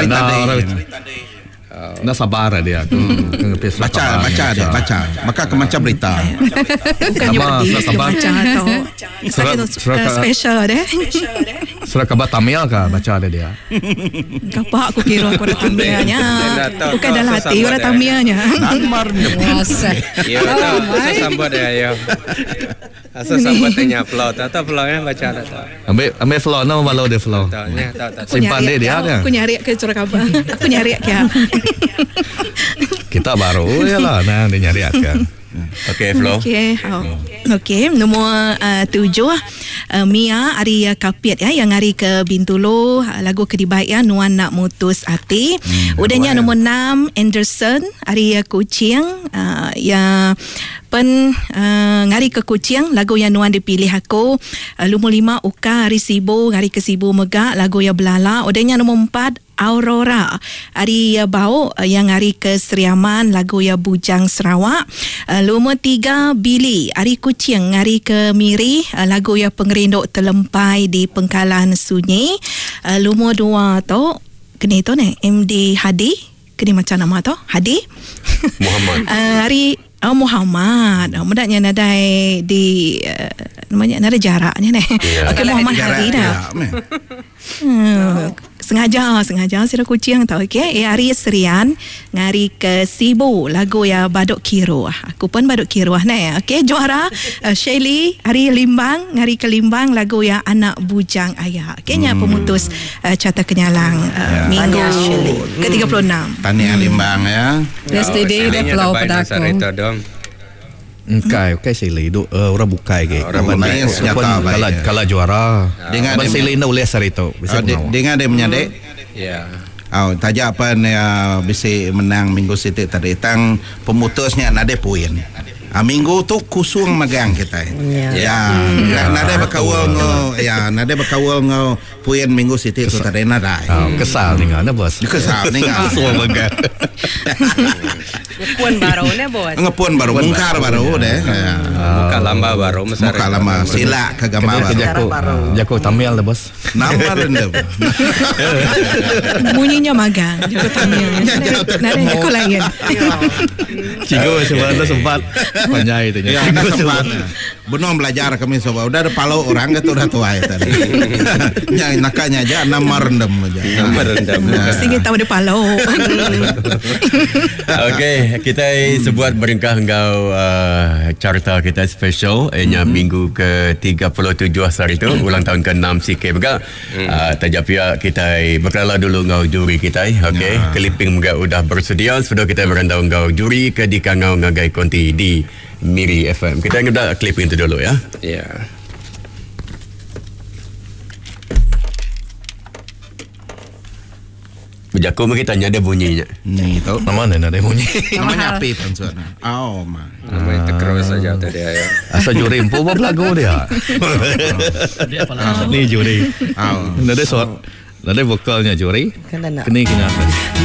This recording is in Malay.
Nak sabar dia tu. Baca. Maka ke macam berita. Bukannya pedis baca atau special deh. Surat khabar Tamil ke baca dia. Kapak aku kira aku ada Tamilnya. Bukan dalam hati orang Tamilnya. Namar ya tahu sambut dia. Asal sampai tanya flow, tahu flownya baca tak? Ambil flow, nama balau dia flow. Simpan dia. Aku nyari ke surat khabar. Aku nyari ke. Kita baru ya lah, nah dia nyari kan. Okey, flow. Okey, nombor 7 Mia Ari Kapit ya, yang hari ke Bintulu, lagu Kedibaik ya, Nuan Nak Mutus Hati. Udahnya nombor 6 Anderson Ari Kucing, ya ngari ke Kucing, lagu yang Nuan dipilih aku. Nombor 5 Uka Ari Sibu, ngari ke Sibu Megak, lagu yang Belala. Udahnya nombor 4 Aurora Ari Bau, yang hari ke Seriaman, lagu ya Bujang Sarawak. Nombor 3 Billy Ari Kucing, hari ke Miri, lagu ya Pengerinduk Terlempai di Pengkalan Sunyi. Nombor 2 tu kena tu ni MD Hadi, kena macam nama tu Hadi Muhammad. Hari Muhammad, mudahnya nadai di namanya nada jaraknya ni. Okey, Muhammad Hadi dah. Sengaja sira Kucing tahu. Okey, hari Serian ngari ke Sibu, lagu ya Baduk Kiru. Aku pun Baduk Kiru ni. Okey, juara Shelly hari Limbang, ngari ke Limbang, lagu ya Anak Bujang Ayah. Okeynya pemutus Carta Kenyalang minggu ke-36. Tahniah Limbang ya. Yesterday dia flow pada aku. Okay, Sili tu orang bukai ke. Orang main senjata baik. Kalau juara. Dengan Sili nak boleh sarito. Dengan dia menyadek. Ya. Tajak apa bisa menang minggu situ tadi. Tang pemutusnya nade poin. Minggu tu kusung magang kita. Nade berkawal ngo poin minggu situ tu tadi nada. Kesal dengan apa bos? Kesal dengan. Kusung magang. Ngepun baru ni bos. Ngepun baru, mungkar baru deh. Muka lama baru, muka lama. Sila ke gambar baru. Jago Tamil dah bos. Nama rendah. Bunyinya magang. Jago Tamil. Nada jago lain. Cigo sebenarnya sempat panjai tu. Ya, sempat. Benar belajar kami sobat. Udah ada palau orang ke tu dah tua tadi. Yang nakanya aja nama rendam aja. Nama rendam. Sini tahu ada palau. Okey, kita sebuat beringkah engkau carta kita special minggu ke-37 hari itu ulang tahun ke-6 CK juga. Tajak pihak kita berkala dulu engkau juri kita. Okey, clipping juga sudah bersedia. Sudah kita berandau engkau juri ke di Kangau ngagai konti di Miri FM. Kita ingin clipping itu dulu ya. Ya. Berjaku kita tanya ada bunyinya. Ni tahu. Nama mana ada bunyi? Namanya apa itu suara? Namanya terus saja tadi ya. Asal juri empu apa lagu dia? Ni juri. Nada suara. Nada vokalnya juri. Kena.